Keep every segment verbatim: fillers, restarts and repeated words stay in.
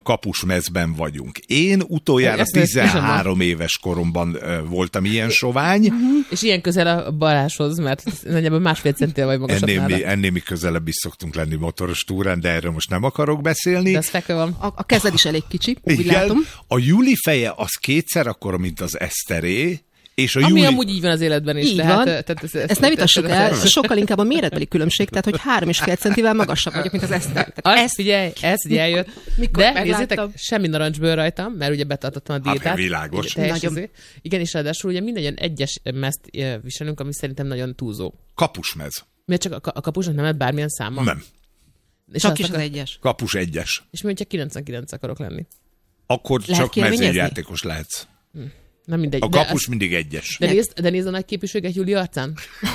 kapusmezben vagyunk. Én utoljára tizenhárom éves koromban uh, voltam ilyen sovány. Uh-huh. És ilyen közel a Balázshoz, mert nagyjából másfél centél vagy magasabb ennél nála. mi, ennél mi közelebb is szoktunk lenni motoros túrán, de erről most nem akarok beszélni. De ez fekve van. A, a kezed is elég kicsi, úgy igen, látom. A Júli feje az kétszer akkora, mint az Eszteré. És a Ami Júli... amúgy így van az életben is. Így tehát, van. Tehát, ezt, ezt, ezt ne vitassuk ezt, el, ezt, sokkal inkább a méretbeli különbség, tehát hogy három és fél centivel magasabb vagyok, mint az Eszter. Ezt figyelj, ez ugye eljött. Mikor De megláttam. nézzétek, semmi narancsbőr rajtam, mert ugye betartottam a diétát. Hát világos. Nagyon. Igen, és ráadásul ugye mindannyian egyes mezt viselünk, ami szerintem nagyon túlzó. Kapusmez. Miért csak a, a kapusnak nem lett bármilyen száma? Nem. És Csak azt is az akar... egyes. Kapus egyes. És mi, hogyha kilencvenkilenc akarok lenni? Akkor Lehet csak kérvényezni? mezőjátékos lehetsz. Nem mindegy. A de kapus azt... mindig egyes. De nézd, de nézd a nagy képviséget Júli arcán.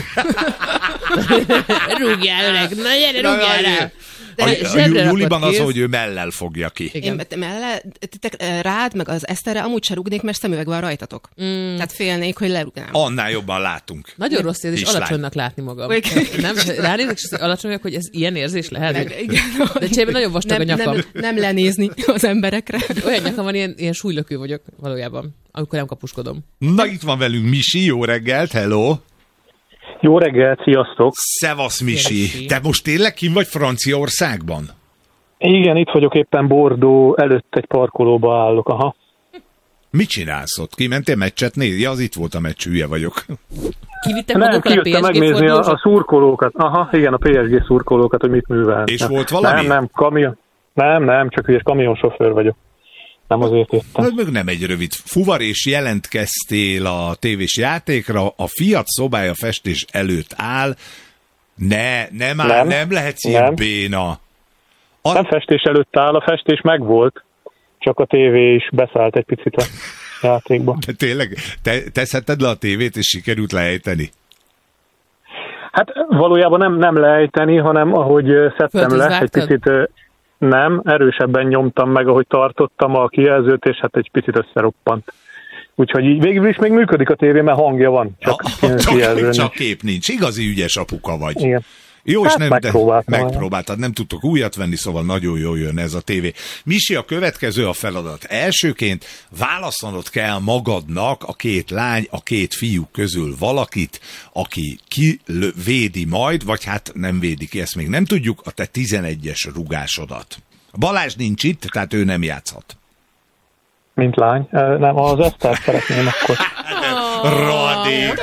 Rúgjál, öreg! Na gyere, rúgjál rá! A, a, a Júliban az, hogy ő mellel fogja ki. Igen. Én melle, te, rád, meg az Eszterre amúgy se rúgnék, mert szemüveg van rajtatok. Mm. Tehát félnék, hogy lerúgnám. Annál jobban látunk. Nagyon rossz érzés Kislány. alacsonynak látni magam. Nem? Ránézek, és alacsonyak, hogy ez ilyen érzés lehet? Igen. De cserébe nagyon vastag nem, a nyakam. Nem, nem lenézni az emberekre. Olyan nyakam van, ilyen, ilyen súlylökő vagyok valójában, amikor nem kapuskodom. Na, itt van velünk Misi, jó reggelt, hello! Jó reggelt, sziasztok! Szevasz, Misi! Misi. Te most tényleg kim vagy Franciaországban? Igen, itt vagyok éppen Bordeaux előtt egy parkolóba állok, aha. Mit csinálsz ott? Kimentél meccset nézni? Ja, az itt volt a meccs, hülye vagyok. Kivittek Nem, magukkal a kijöttem pé es gé megnézni a, fordulósok? a szurkolókat. Aha, igen, a pé es gé szurkolókat, hogy mit művelnek. És volt valami? Nem, nem, kamion. Nem, nem, csak ügyes kamionsofőr vagyok. Nem azért jöttem. Hát meg nem egy rövid fuvar, és jelentkeztél a tévés játékra, a Fiat szobája festés előtt áll. Ne, nem áll, nem, Nem, lehetsz ilyen nem. béna. A... Nem festés előtt áll, a festés megvolt, csak a tévé is beszállt egy picit a játékba. De tényleg, te teszheted le a tévét, és sikerült lejteni? Hát valójában nem, nem lejteni, hanem ahogy szedtem Földhöz le, egy vágtad? picit ö, nem, erősebben nyomtam meg, ahogy tartottam a kijelzőt, és hát egy picit összeroppant. Úgyhogy így végül is még működik a tévé, mert hangja van, csak Ja, kijelzőn csak, nincs. csak kép nincs. Igazi ügyes apuka vagy. Igen. Jó, és Hát nem, megpróbáltam. megpróbáltad, nem tudtok újat venni, szóval nagyon jól jön ez a tévé. Misi, a következő a feladat. Elsőként választanod kell magadnak a két lány, a két fiú közül valakit, aki kivédi majd, vagy hát nem védi ki, ezt még nem tudjuk, a te tizenegyes rugásodat. Balázs nincs itt, tehát ő nem játszhat. Mint lány. Ö, Nem, az Esztert szeretném akkor. Radék!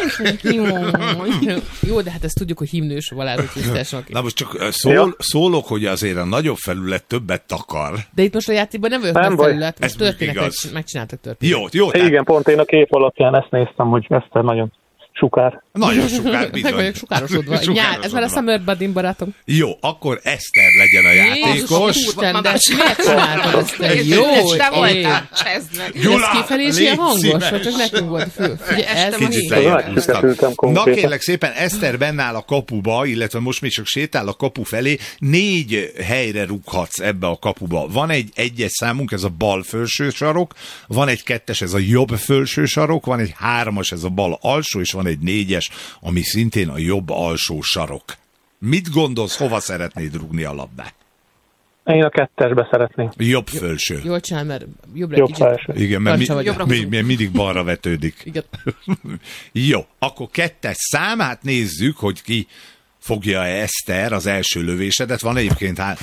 Jó, de hát ezt tudjuk, hogy himnős Balázs Krisztásnak. Na most csak szól, Ja. szólok, hogy azért a nagyobb felület többet takar. De itt most a játékban nem vagyok Nem nagy baj. felület, most Ez mondjuk történetet igaz. megcsináltak történetet. Jó, jó, tehát Igen, pont én a kép alapján ezt néztem, hogy Eszter nagyon sukár. nagyon sokár bizony. Meg vagyok sukárosodva. Nyár, ez már a Summer Buddy barátom. Jó, akkor Eszter legyen a játékos. Isten, de miért csináltad ezt? te? Jó, Te én. voltál, csezd meg. De ez kifelé is ilyen légy hangos, szíves. vagy csak nekünk volt fő? Ugye ez Kicsit van így? lejjebb Megszüketültem húztam. Na konkrétan. kérlek szépen, Eszter benne áll a kapuba, illetve most még csak sétál a kapu felé. Négy helyre rúghatsz ebbe a kapuba. Van egy egyes számunk, ez a bal felső sarok, van egy kettes, ez a jobb felső sarok, van egy hármas, ez a bal alsó, és van egy négyes, ami szintén a jobb alsó sarok. Mit gondolsz, hova szeretnéd rúgni a labdát? Én a kettesbe szeretném. Jobb felső. Jól csinál, mert jobbra Jobb kicsit. felső. Igen, mert mi, Karcsa vagyok. mi, mi, mindig balra vetődik. Igen. Jó, akkor kettes szám, hát nézzük, hogy ki fogja Eszter az első lövésedet. Van egyébként hát...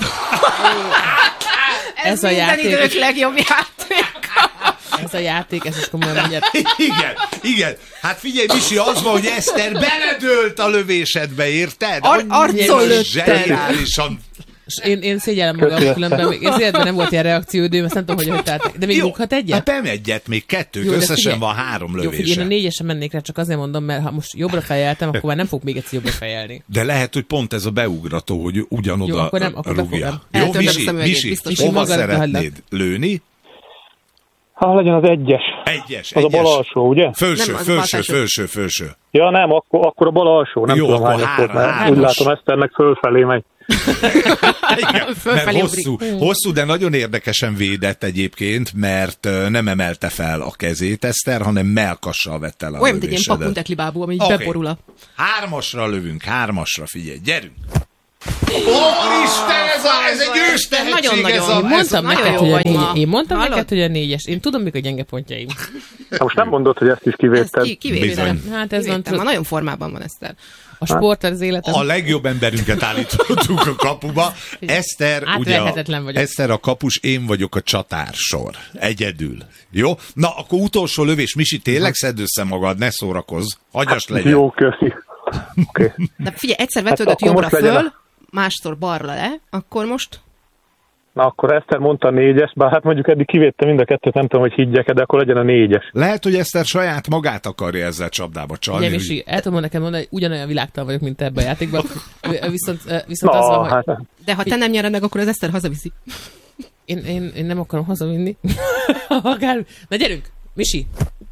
Ez a Minden játék. idők legjobb játék. Ez a játék, ez is komolyan mondjad. Igen, igen. Hát figyelj, Misi, az van, hogy Eszter beledőlt a lövésedbe, érted? Ar- arcon lőtte zseniálisan. És én, én szégyellem magam, Köszönöm. különben még az életben nem volt ilyen reakcióidőm, azt nem tudom, hogy hogy tehát. De még Jó, rúghat egyet? Hát nem egyet, még kettőt, Jó, de összesen figyelj. van három Jó, figyelj, én lövése. a négyesen mennék rá, csak azért mondom, mert ha most jobbra fejeltem, akkor már nem fog még egyszer jobbra fejelni. De lehet, hogy pont ez a beugrató, hogy ugyanoda Jó, akkor nem, akkor rúgja. befogom. Jó, Eltörlöm Misi, szemüvegét, Misi, biztos. hova Misi, magadra szeretnéd lőni? Ha legyen az egyes. Egyes, Az a egyes. bal alsó, ugye? Fölső, Nem, az a bal fölső, felső. fölső, fölső. Ja nem, akkor, akkor a bal alsó, nem Jó, tudom akkor hányat volt, három, mert hármas. úgy látom Eszternek fölfelé megy. Igen, mert Fölfelé hosszú, hosszú, de nagyon érdekesen védett egyébként, mert ö, nem emelte fel a kezét Eszter, hanem melkassal vette le a Olyan, mint egy ilyen lövésedet. papuntekli bábú, ami így Oké. beborul a... Hármasra lövünk, hármasra, figyelj, gyerünk! Isten, ez, a, ez egy ős tehetség, Nagyon-nagyon ez a... jó. Ez a Mondtam Nagyon neked, jó hogy a vagy négy, ma. én mondtam Hallod? neked, hogy a négyes. Én tudom, mik a gyenge pontjaim. Most nem mondod, hogy ezt is Ez kivédted. ki, kivédtem. Bizony. Hát ez van, Kivédtem. Ma nagyon formában van, Eszter. A sport az életem. A legjobb emberünket állítottuk a kapuba. Eszter, ugye a, Átverhetetlen vagyok. Eszter a kapus, én vagyok a csatársor. Egyedül. Jó? Na, akkor utolsó lövés. Misi, tényleg szedd össze magad, ne szórakozz. Hagyjast legyen. Jó, köszi. Oké. Okay. De figyelj, egyszer vetődött akkor jobbra most legyen föl, a- másszor balra le, akkor most... Na, akkor Eszter mondta a négyes, bár hát mondjuk eddig kivédtem mind a kettőt, nem tudom, hogy higgyek, de akkor legyen a négyes. Lehet, hogy Eszter saját magát akarja ezzel csapdába csalni. Ugye, Misi, el tudom nekem mondani, hogy ugyanolyan világtalan vagyok, mint ebben a játékban. Viszont, viszont az Na, van, hogy hát De ha te nem nyered meg, akkor az Eszter hazaviszi. én, én, én nem akarom hazavinni. Akár... Na gyerünk, Misi!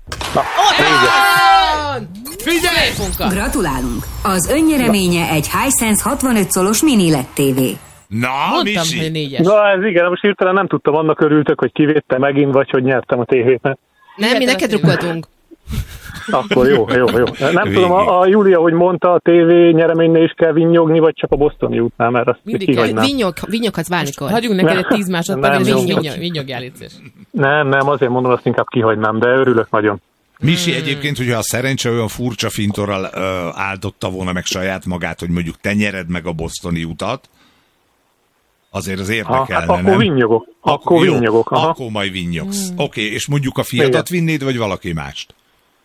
Figyelj! Punka. Gratulálunk! Az önnyereménye egy Hisense hatvanöt szolos mini el é dé tévé. Na, Mondtam, Misi! hogy négyes. Na, ez igen, most hirtelen nem tudtam, annak örültök, hogy kivédte megint, vagy hogy nyertem a tévét. Nem, mi Hihetetlen neked tényleg. drukkoltunk. Akkor jó, jó, jó. Nem Végig. tudom, a, a Júlia, hogy mondta, a tévé nyereménynél is kell vinnyogni, vagy csak a bostoni útnál, mert azt Mindig kell. kihagynám. Vinnyog, vinnyoghatsz bármikor. Hagyjunk neked egy tíz másodpercet, Nem, és jó. vinnyog- vinnyogjál, légy szíves. Nem, nem, azért mondom, azt inkább kihagynám, de örülök nagyon. Misi Hmm. egyébként, hogyha a szerencse olyan furcsa fintorral ö, áldotta volna meg saját magát, hogy mondjuk te nyered meg a bostoni utat, azért az Ha, érdekelne, hát akkor nem? vinnyogok. Akkor jó, vinnyogok. Aha. Akkor majd vinnyogsz. Hmm. Oké, okay, és mondjuk a fiatat Igen. vinnéd, vagy valaki mást?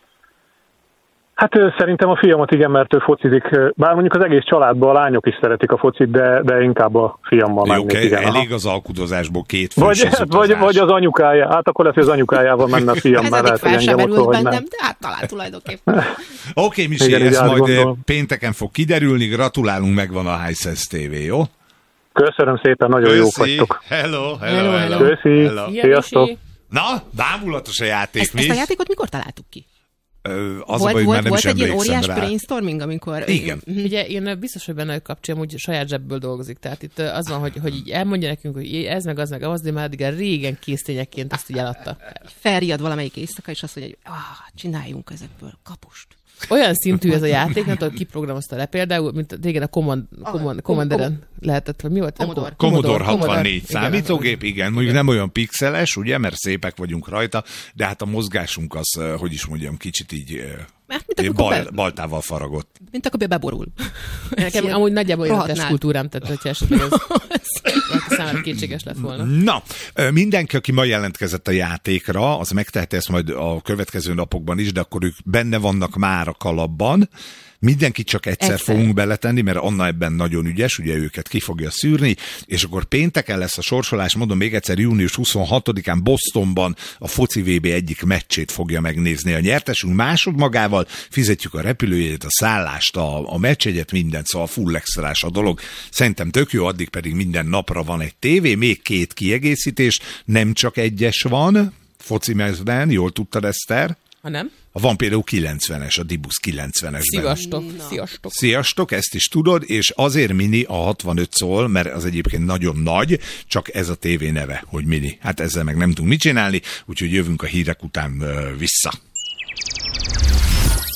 Hát ö, szerintem a fiamat igen, mert ő focizik. ö, Bár mondjuk az egész családban a lányok is szeretik a focit, de, de inkább a fiammal Jó, mennék. okay, Igen, aha. elég az alkudozásból két Vagy, fős az vagy, utazás. vagy az anyukája. Hát akkor lesz, hogy az anyukájával menne a fiam, Ez mert eddig lehet, hogy fel sem engem otthon, merült hogy bennem, nem. de hát talán tulajdonképpen. Oké, okay, Misi, Igen, így ez majd átgondolom. ö, pénteken fog kiderülni, gratulálunk, megvan a Hisense té vé, jó? Köszönöm szépen, nagyon jók Köszi. vagytok. Hello, hello, Hello, hello. hello. Köszi. Hello. Szia, Sziasztok. Misi. Na, bámulatos a játék, Ezt, mi? ezt a játékot mikor találtuk ki? Ö, Az Volt, a baj, hogy volt, már nem volt is egy ilyen emlékszem óriás rá. brainstorming, amikor... Igen. Mhm. Ugye én biztos, hogy benne kapcsolom, hogy saját zsebből dolgozik. Tehát itt az van, hogy, hogy így elmondja nekünk, hogy ez meg az meg az, de már addig a régen késztényekként ezt így eladta. Felriad valamelyik éjszaka, és azt mondja, hogy ah, csináljunk ezekből kapust. Olyan szintű ez a játék, nem tudom, ki programozta le például, mint régen a Command, Command, Commanderen lehetett, vagy mi volt? Commodore. Commodore hatvannégy Igen, számítógép, igen, mondjuk nem olyan pixeles, ugye, mert szépek vagyunk rajta, de hát a mozgásunk az, eh, hogy is mondjam, kicsit így eh, Mert mint eh, amikor, bal, be, baltával faragott. mint akkor beborul. Nekem amúgy nagyjából olyan a Rohadnál. testkultúrám, tehát hogyha esetleg ez valaki számára kétséges lett volna. Na, ö, mindenki, aki ma jelentkezett a játékra, az megteheti ezt majd a következő napokban is, de akkor ők benne vannak már a kalapban. Mindenkit csak egyszer, Egyszer. fogunk beletenni, mert Anna ebben nagyon ügyes, ugye őket ki fogja szűrni, és akkor pénteken lesz a sorsolás, mondom még egyszer, június huszonhatodikán Bostonban a foci vé bé egyik meccsét fogja megnézni a nyertesünk, másodmagával fizetjük a repülőjegyet, a szállást, a, a meccsjegyet, mindent, szóval full extrás a dolog. Szerintem tök jó, addig pedig minden napra van egy tévé, még két kiegészítés, nem csak egyes van, foci mezben, jól tudtad, Eszter? Ha nem? Van például kilencvenes, a Dibusz kilencvenesben. Sziasztok, sziasztok. Sziasztok, ezt is tudod, és azért mini a hatvanöt szól, mert az egyébként nagyon nagy, csak ez a tévé neve, hogy mini. Hát ezzel meg nem tudunk mit csinálni, úgyhogy jövünk a hírek után ö, vissza.